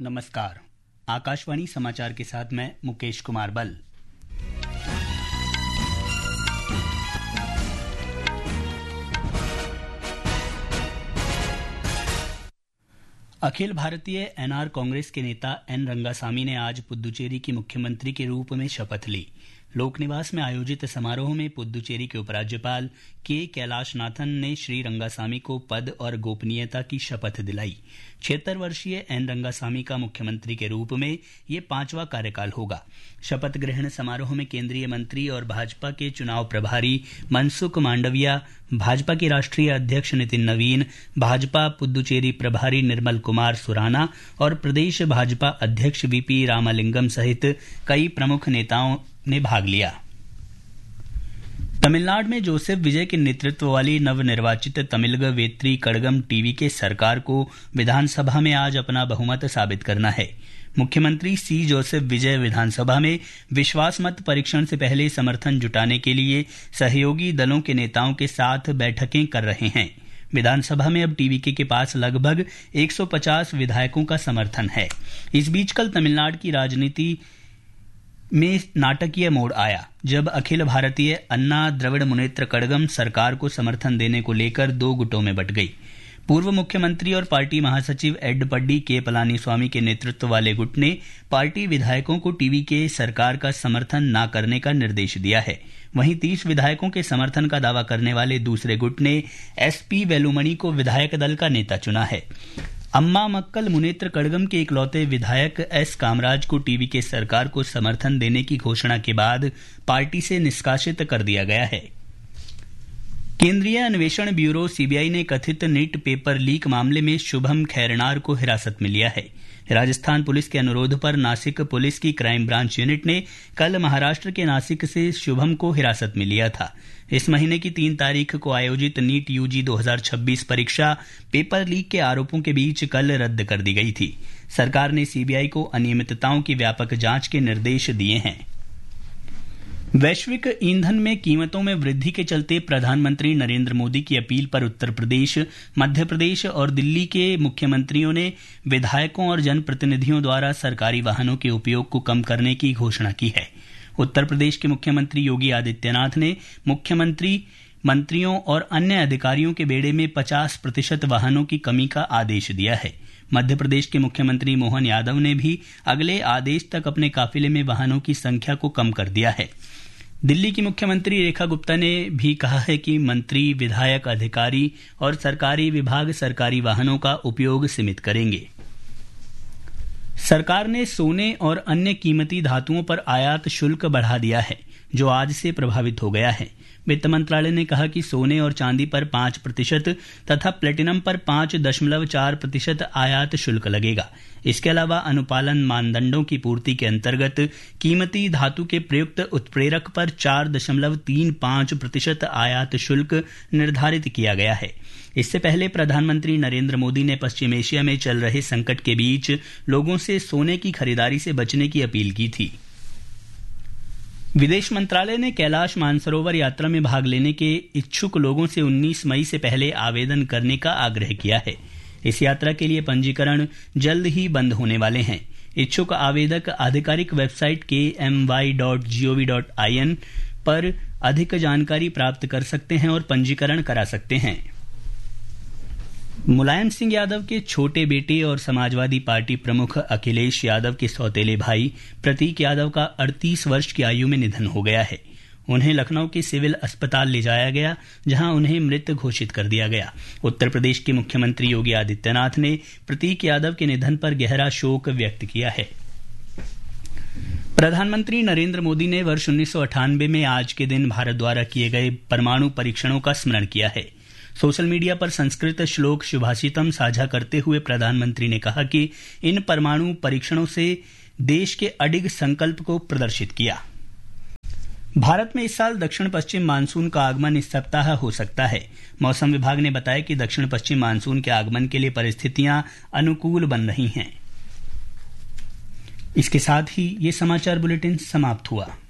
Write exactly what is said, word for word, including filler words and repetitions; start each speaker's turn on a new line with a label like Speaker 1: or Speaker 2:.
Speaker 1: नमस्कार। आकाशवाणी समाचार के साथ मैं मुकेश कुमार बल। अखिल भारतीय एनआर कांग्रेस के नेता एन रंगासामी ने आज पुद्दुचेरी की मुख्यमंत्री के रूप में शपथ ली। लोकनिवास में आयोजित समारोह में पुद्दुचेरी के उपराज्यपाल के कैलाशनाथन ने श्री रंगासामी को पद और गोपनीयता की शपथ दिलाई। छिहत्तर वर्षीय एन रंगासामी का मुख्यमंत्री के रूप में ये पांचवा कार्यकाल होगा। शपथ ग्रहण समारोह में केंद्रीय मंत्री और भाजपा के चुनाव प्रभारी मनसुख मांडविया, भाजपा के राष्ट्रीय अध्यक्ष नितिन नवीन, भाजपा पुद्दुचेरी प्रभारी निर्मल कुमार सुराना और प्रदेश भाजपा अध्यक्ष वीपी रामालिंगम सहित कई प्रमुख नेताओं ने भाग लिया। तमिलनाडु में जोसेफ विजय के नेतृत्व वाली नवनिर्वाचित तमिलग वेत्री कड़गम टीवी के सरकार को विधानसभा में आज अपना बहुमत साबित करना है। मुख्यमंत्री सी जोसेफ विजय विधानसभा में विश्वास मत परीक्षण से पहले समर्थन जुटाने के लिए सहयोगी दलों के नेताओं के साथ बैठकें कर रहे हैं। विधानसभा में अब टीवीके के पास लगभग एक सौ पचास विधायकों का समर्थन है। इस बीच कल तमिलनाडु की राजनीति में नाटकीय मोड़ आया जब अखिल भारतीय अन्ना द्रविड़ मुनेत्र कड़गम सरकार को समर्थन देने को लेकर दो गुटों में बंट गई। पूर्व मुख्यमंत्री और पार्टी महासचिव एडपड्डी के पलानीस्वामी के नेतृत्व वाले गुट ने पार्टी विधायकों को टीवीके सरकार का समर्थन न करने का निर्देश दिया है। वहीं तीस विधायकों के समर्थन का दावा करने वाले दूसरे गुट ने एसपी वेलुमणि को विधायक दल का नेता चुना है। अम्मा मक्कल मुनेत्र कड़गम के इकलौते विधायक एस कामराज को टीवीके सरकार को समर्थन देने की घोषणा के बाद पार्टी से निष्कासित कर दिया गया है। केंद्रीय अन्वेषण ब्यूरो सीबीआई ने कथित नीट पेपर लीक मामले में शुभम खैरनार को हिरासत में लिया है। राजस्थान पुलिस के अनुरोध पर नासिक पुलिस की क्राइम ब्रांच यूनिट ने कल महाराष्ट्र के नासिक से शुभम को हिरासत में लिया था। इस महीने की तीन तारीख को आयोजित नीट यूजी दो हज़ार छब्बीस परीक्षा पेपर लीक के आरोपों के बीच कल रद्द कर दी गई थी। सरकार ने सीबीआई को अनियमितताओं की व्यापक जांच के निर्देश दिए हैं। वैश्विक ईंधन में कीमतों में वृद्धि के चलते प्रधानमंत्री नरेंद्र मोदी की अपील पर उत्तर प्रदेश, मध्य प्रदेश और दिल्ली के मुख्यमंत्रियों ने विधायकों और जनप्रतिनिधियों द्वारा सरकारी वाहनों के उपयोग को कम करने की घोषणा की है। उत्तर प्रदेश के मुख्यमंत्री योगी आदित्यनाथ ने मुख्यमंत्री, मंत्रियों और अन्य अधिकारियों के बेड़े में पचास प्रतिशत वाहनों की कमी का आदेश दिया है। मध्य प्रदेश के मुख्यमंत्री मोहन यादव ने भी अगले आदेश तक अपने काफिले में वाहनों की संख्या को कम कर दिया है। दिल्ली की मुख्यमंत्री रेखा गुप्ता ने भी कहा है कि मंत्री, विधायक, अधिकारी और सरकारी विभाग सरकारी वाहनों का उपयोग सीमित करेंगे। सरकार ने सोने और अन्य कीमती धातुओं पर आयात शुल्क बढ़ा दिया है, जो आज से प्रभावित हो गया है। वित्त मंत्रालय ने कहा कि सोने और चांदी पर पांच प्रतिशत तथा प्लेटिनम पर पांच दशमलव चार प्रतिशत आयात शुल्क लगेगा। इसके अलावा अनुपालन मानदंडों की पूर्ति के अंतर्गत कीमती धातु के प्रयुक्त उत्प्रेरक पर चार दशमलव तीन पांच प्रतिशत आयात शुल्क निर्धारित किया गया है। इससे पहले प्रधानमंत्री नरेंद्र मोदी ने पश्चिम एशिया में चल रहे संकट के बीच लोगों से सोने की खरीदारी से बचने की अपील की थी। विदेश मंत्रालय ने कैलाश मानसरोवर यात्रा में भाग लेने के इच्छुक लोगों से उन्नीस मई से पहले आवेदन करने का आग्रह किया है। इस यात्रा के लिए पंजीकरण जल्द ही बंद होने वाले हैं। इच्छुक आवेदक आधिकारिक वेबसाइट के M Y dot G O V dot I N पर अधिक जानकारी प्राप्त कर सकते हैं और पंजीकरण करा सकते हैं। मुलायम सिंह यादव के छोटे बेटे और समाजवादी पार्टी प्रमुख अखिलेश यादव के सौतेले भाई प्रतीक यादव का अड़तीस वर्ष की आयु में निधन हो गया है। उन्हें लखनऊ के सिविल अस्पताल ले जाया गया, जहां उन्हें मृत घोषित कर दिया गया। उत्तर प्रदेश के मुख्यमंत्री योगी आदित्यनाथ ने प्रतीक यादव के निधन पर गहरा शोक व्यक्त किया है। प्रधानमंत्री नरेंद्र मोदी ने वर्ष उन्नीस सौ अट्ठानबे में आज के दिन भारत द्वारा किए गए परमाणु परीक्षणों का स्मरण किया है। सोशल मीडिया पर संस्कृत श्लोक शुभाषितम साझा करते हुए प्रधानमंत्री ने कहा कि इन परमाणु परीक्षणों से देश के अडिग संकल्प को प्रदर्शित किया। भारत में इस साल दक्षिण पश्चिम मानसून का आगमन इस सप्ताह हो सकता है। मौसम विभाग ने बताया कि दक्षिण पश्चिम मानसून के आगमन के लिए परिस्थितियां अनुकूल बन रही हैं। इसके साथ ही ये समाचार बुलेटिन समाप्त हुआ।